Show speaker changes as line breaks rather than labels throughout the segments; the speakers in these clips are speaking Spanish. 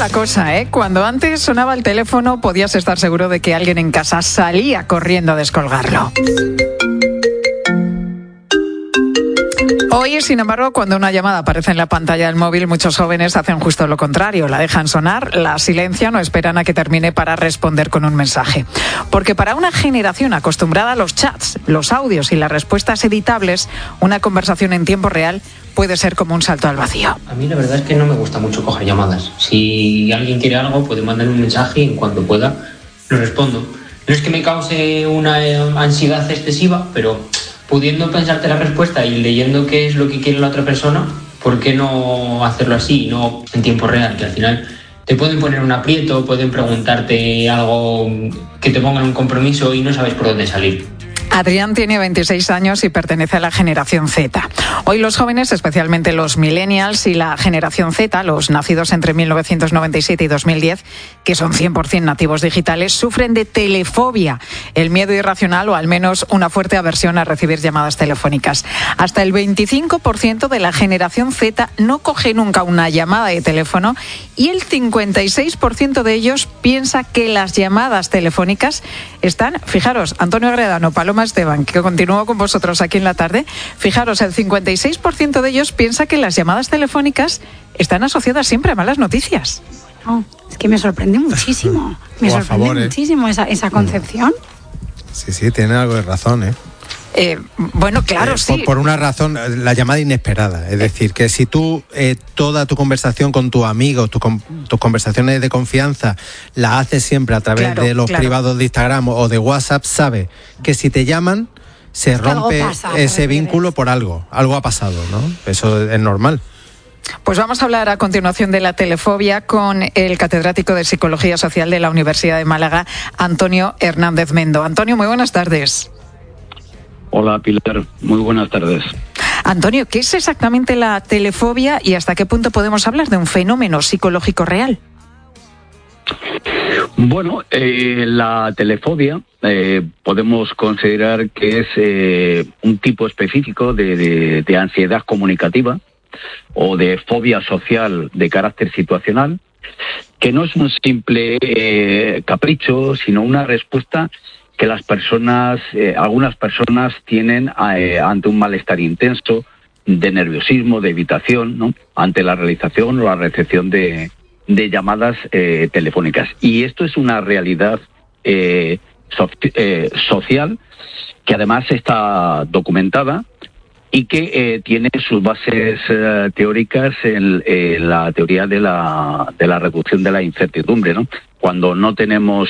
la cosa, ¿eh? Cuando antes sonaba el teléfono podías estar seguro de que alguien en casa salía corriendo a descolgarlo. Hoy, sin embargo, cuando una llamada aparece en la pantalla del móvil, muchos jóvenes hacen justo lo contrario. La dejan sonar, la silencian o esperan a que termine para responder con un mensaje. Porque para una generación acostumbrada a los chats, los audios y las respuestas editables, una conversación en tiempo real puede ser como un salto al vacío.
A mí la verdad es que no me gusta mucho coger llamadas. Si alguien quiere algo, puede mandar un mensaje y en cuanto pueda lo respondo. No es que me cause una ansiedad excesiva, pero pudiendo pensarte la respuesta y leyendo qué es lo que quiere la otra persona, ¿por qué no hacerlo así, no en tiempo real? Que al final te pueden poner un aprieto, pueden preguntarte algo que te pongan un compromiso y no sabes por dónde salir.
Adrián tiene 26 años y pertenece a la generación Z. Hoy los jóvenes, especialmente los millennials y la generación Z, los nacidos entre 1997 y 2010, que son 100% nativos digitales, sufren de telefobia, el miedo irracional o al menos una fuerte aversión a recibir llamadas telefónicas. Hasta el 25% de la generación Z no coge nunca una llamada de teléfono y el 56% de ellos piensa que las llamadas telefónicas están, fijaros, Antonio Agredano, Paloma Esteban, que continúo con vosotros aquí en la tarde, fijaros, el 56% de ellos piensa que las llamadas telefónicas están asociadas siempre a malas noticias.
Oh, es que me sorprende muchísimo, muchísimo esa concepción.
Sí, tiene algo de razón, ¿eh?
Bueno, claro, sí.
Por una razón, la llamada inesperada. Es decir, que si tú toda tu conversación con tu amigo, tus conversaciones de confianza, la haces siempre a través de los privados de Instagram o de WhatsApp, sabes que si te llaman, se rompe ese vínculo por algo. Algo ha pasado, ¿no? Eso es normal.
Pues vamos a hablar a continuación de la telefobia con el catedrático de Psicología Social de la Universidad de Málaga, Antonio Hernández Mendo. Antonio, muy buenas tardes.
Hola Pilar, muy buenas tardes.
Antonio, ¿qué es exactamente la telefobia y hasta qué punto podemos hablar de un fenómeno psicológico real?
Bueno, la telefobia podemos considerar que es un tipo específico de ansiedad comunicativa o de fobia social de carácter situacional, que no es un simple capricho, sino una respuesta que las personas, algunas personas tienen ante un malestar intenso, de nerviosismo, de evitación, ¿no? Ante la realización o la recepción de llamadas telefónicas. Y esto es una realidad social que además está documentada y que tiene sus bases teóricas en la teoría de la reducción de la incertidumbre, ¿no? Cuando no tenemos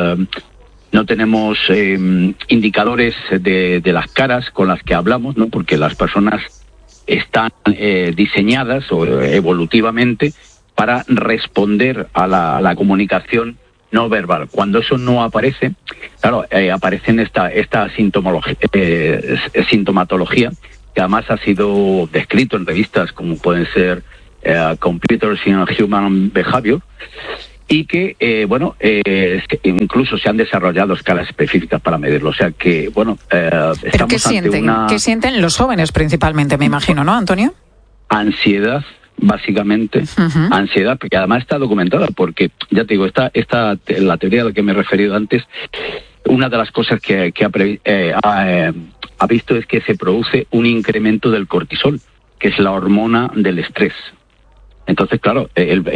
indicadores de las caras con las que hablamos, ¿no? Porque las personas están diseñadas o evolutivamente para responder a la comunicación no verbal. Cuando eso no aparece, claro, aparecen esta sintomatología que además ha sido descrito en revistas como pueden ser Computers in Human Behavior, y que, incluso se han desarrollado escalas específicas para medirlo. O sea que, estamos
¿qué sienten?
Ante
¿Qué sienten los jóvenes principalmente, me imagino, no, Antonio?
Ansiedad, básicamente. Uh-huh. Ansiedad, porque además está documentada, porque, ya te digo, la teoría a la que me he referido antes, una de las cosas que ha visto es que se produce un incremento del cortisol, que es la hormona del estrés. Entonces, claro,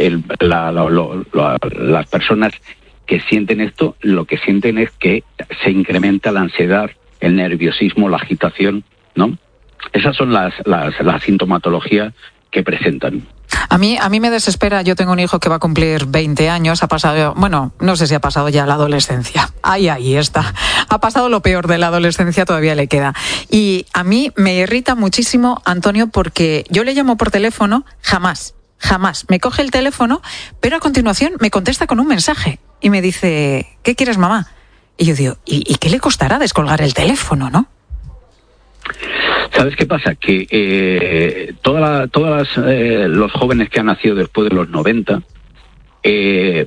las personas que sienten esto, lo que sienten es que se incrementa la ansiedad, el nerviosismo, la agitación, ¿no? Esas son las sintomatologías que presentan.
A mí me desespera. Yo tengo un hijo que va a cumplir 20 años, ha pasado, bueno, no sé si ha pasado ya la adolescencia. Ahí está. Ha pasado lo peor de la adolescencia, todavía le queda. Y a mí me irrita muchísimo, Antonio, porque yo le llamo por teléfono, jamás me coge el teléfono, pero a continuación me contesta con un mensaje y me dice, ¿qué quieres, mamá? Y yo digo, ¿y qué le costará descolgar el teléfono, no?
¿Sabes qué pasa? Que los jóvenes que han nacido después de los 90 se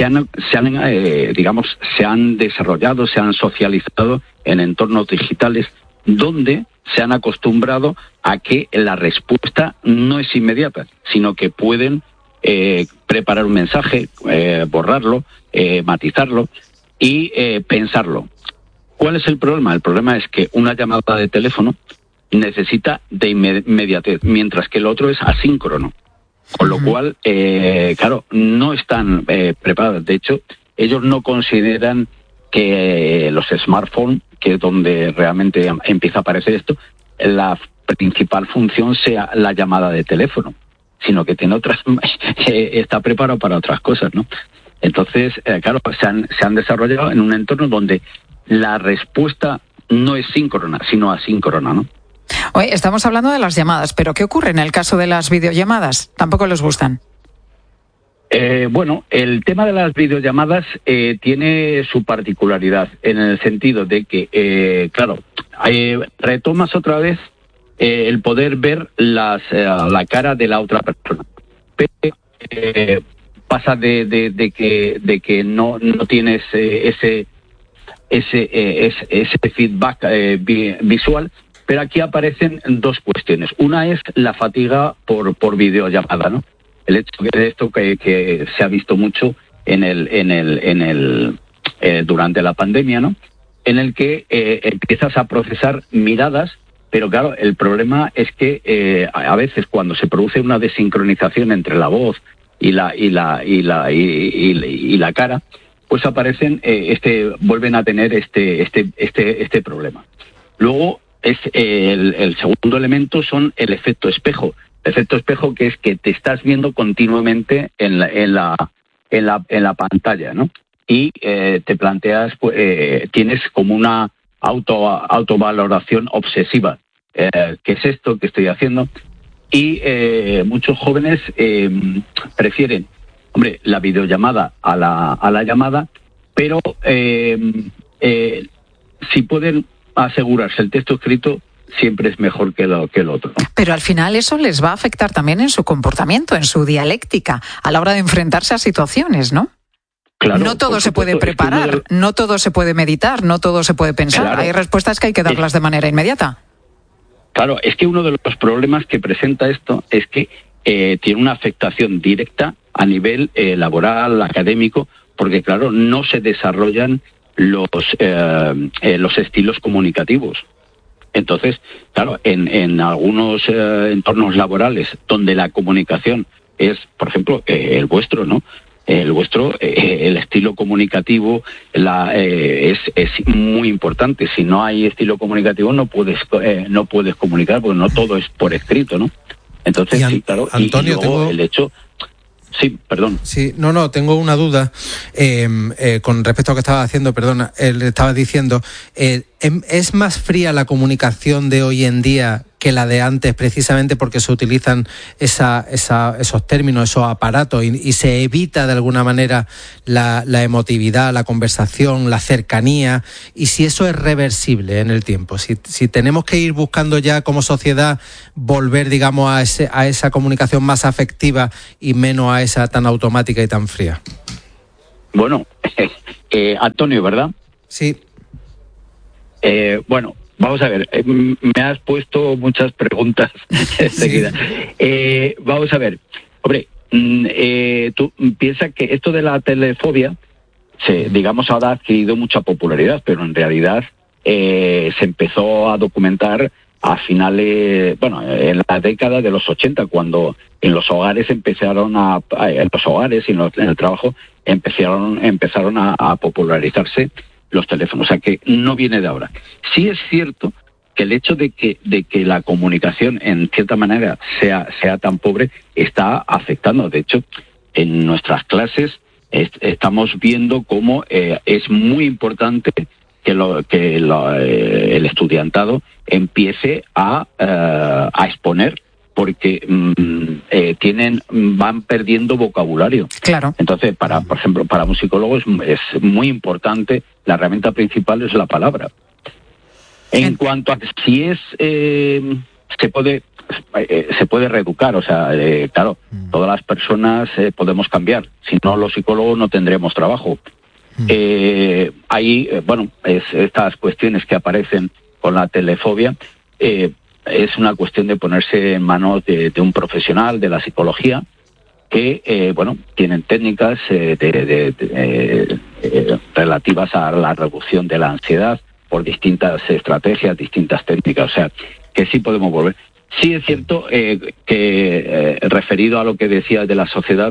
han desarrollado, se han socializado en entornos digitales donde se han acostumbrado a que la respuesta no es inmediata, sino que pueden preparar un mensaje, borrarlo, matizarlo y pensarlo. ¿Cuál es el problema? El problema es que una llamada de teléfono necesita de inmediatez, mientras que el otro es asíncrono. Con lo cual, claro, no están preparados. De hecho, ellos no consideran que los smartphones, que es donde realmente empieza a aparecer esto, la principal función sea la llamada de teléfono, sino que tiene otras, está preparado para otras cosas, ¿no? Entonces, claro, se han desarrollado en un entorno donde la respuesta no es síncrona, sino asíncrona, ¿no?
Oye, estamos hablando de las llamadas, pero ¿qué ocurre en el caso de las videollamadas? ¿Tampoco les gustan?
Bueno, el tema de las videollamadas tiene su particularidad, en el sentido de que, claro, retomas otra vez el poder ver la cara de la otra persona. Pero pasa de que no tienes ese feedback visual. Pero aquí aparecen dos cuestiones. Una es la fatiga por videollamada, ¿no? El hecho de esto que se ha visto mucho durante la pandemia, ¿no? En el que empiezas a procesar miradas, pero claro, el problema es que a veces cuando se produce una desincronización entre la voz y la cara, pues aparecen vuelven a tener este problema. Luego el segundo elemento son el efecto espejo. El efecto espejo, que es que te estás viendo continuamente en la pantalla, ¿no? Y te planteas, tienes como una autovaloración obsesiva. ¿Qué es esto que estoy haciendo? Y muchos jóvenes prefieren, la videollamada a la llamada, pero si pueden asegurarse el texto escrito, siempre es mejor que el otro.
Pero al final eso les va a afectar también en su comportamiento, en su dialéctica, a la hora de enfrentarse a situaciones, ¿no?
Claro,
no todo se puede preparar, no todo se puede meditar, no todo se puede pensar. Claro. Hay respuestas que hay que darlas de manera inmediata.
Claro, es que uno de los problemas que presenta esto es que tiene una afectación directa a nivel laboral, académico, porque claro, no se desarrollan los estilos comunicativos. Entonces, claro, en algunos entornos laborales donde la comunicación es, por ejemplo, el vuestro, ¿no? El vuestro, el estilo comunicativo es muy importante. Si no hay estilo comunicativo, no puedes comunicar, porque no todo es por escrito, ¿no? Entonces, sí, claro.
Antonio,
y luego el hecho. Sí, perdón.
Sí, tengo una duda con respecto a lo que estaba haciendo, perdona, estaba diciendo, ¿es más fría la comunicación de hoy en día que la de antes, precisamente porque se utilizan esos términos, esos aparatos y se evita de alguna manera la emotividad, la conversación, la cercanía? Y si eso es reversible en el tiempo, si tenemos que ir buscando ya como sociedad volver, digamos, a esa comunicación más afectiva y menos a esa tan automática y tan fría.
Bueno, Antonio, ¿verdad?
Sí.
Bueno, vamos a ver, me has puesto muchas preguntas enseguida. Vamos a ver, tú piensas que esto de la telefobia, digamos, ahora ha adquirido mucha popularidad, pero en realidad se empezó a documentar a finales, en la década de los 80, cuando en los hogares en los hogares y en el trabajo empezaron a popularizarse los teléfonos, o sea que no viene de ahora. Sí es cierto que el hecho de que la comunicación en cierta manera sea tan pobre está afectando. De hecho, en nuestras clases estamos viendo cómo es muy importante que el estudiantado empiece a exponer, porque van perdiendo vocabulario.
Claro.
Entonces, por ejemplo, para un psicólogo es muy importante, la herramienta principal es la palabra. En cuanto a si se puede reeducar, o sea, claro, todas las personas podemos cambiar, si no los psicólogos no tendremos trabajo. Estas cuestiones que aparecen con la telefobia, es una cuestión de ponerse en manos de un profesional de la psicología que tienen técnicas relativas a la reducción de la ansiedad por distintas estrategias, distintas técnicas. O sea, que sí podemos volver. Sí es cierto que referido a lo que decías de la sociedad,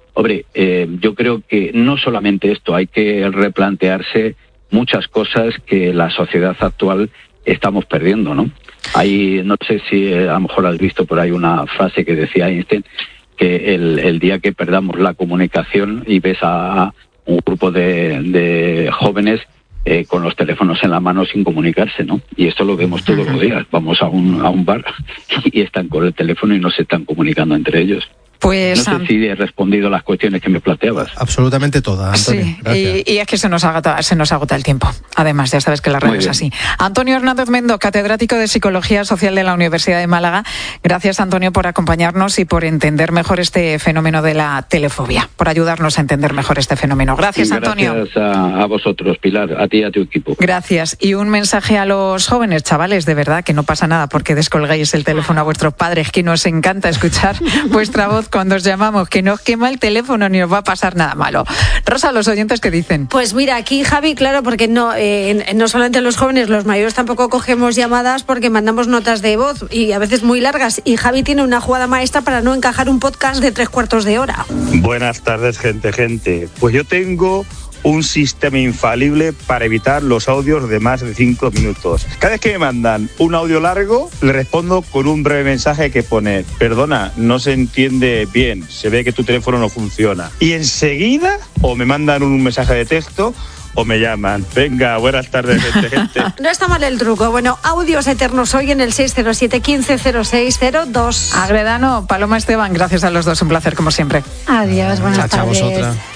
yo creo que no solamente esto, hay que replantearse muchas cosas que la sociedad actual estamos perdiendo, ¿no? No sé si a lo mejor has visto por ahí una frase que decía Einstein, que el día que perdamos la comunicación y ves a un grupo de jóvenes con los teléfonos en la mano sin comunicarse, ¿no? Y esto lo vemos todos los días. Vamos a un bar y están con el teléfono y no se están comunicando entre ellos.
Pues,
no sé si he respondido las cuestiones que me planteabas.
Absolutamente todas, Antonio.
Sí, y es que se nos agota el tiempo. Además, ya sabes que la red es así. Antonio Hernández Mendo, catedrático de Psicología Social de la Universidad de Málaga. Gracias, Antonio, por acompañarnos y por entender mejor este fenómeno de la telefobia, por ayudarnos a entender mejor este fenómeno. Gracias, Antonio.
Gracias a vosotros, Pilar, a ti y a tu equipo.
Gracias. Y un mensaje a los jóvenes, chavales, de verdad, que no pasa nada porque descolguéis el teléfono a vuestros padres, que nos encanta escuchar vuestra voz cuando os llamamos, que no os quema el teléfono ni os va a pasar nada malo. Rosa, los oyentes, ¿qué dicen?
Pues mira, aquí Javi, claro, porque no solamente los jóvenes, los mayores tampoco cogemos llamadas porque mandamos notas de voz y a veces muy largas, y Javi tiene una jugada maestra para no encajar un podcast de 3/4 de hora.
Buenas tardes, gente. Pues yo tengo un sistema infalible para evitar los audios de más de 5 minutos. Cada vez que me mandan un audio largo, le respondo con un breve mensaje que pone: perdona, no se entiende bien, se ve que tu teléfono no funciona. Y enseguida o me mandan un mensaje de texto o me llaman. Venga, buenas tardes, gente.
No está mal el truco. Bueno, audios eternos hoy en el 607 15 0602.
Agredano, Paloma, Esteban, gracias a los dos, un placer como siempre.
Adiós, buenas tardes.
Vosotras.